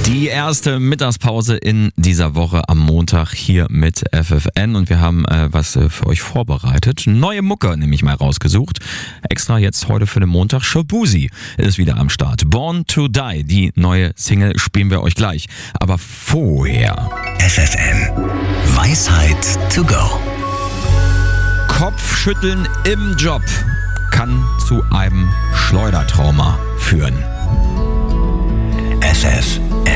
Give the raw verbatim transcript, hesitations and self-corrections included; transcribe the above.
Die erste Mittagspause in dieser Woche am Montag hier mit F F N und wir haben äh, was äh, für euch vorbereitet. Neue Mucke nämlich mal rausgesucht. Extra jetzt heute für den Montag. Shaboozey ist wieder am Start. Born to Die, die neue Single spielen wir euch gleich. Aber vorher F F N Weisheit to go. Kopfschütteln im Job kann zu einem Schleudertrauma führen. F F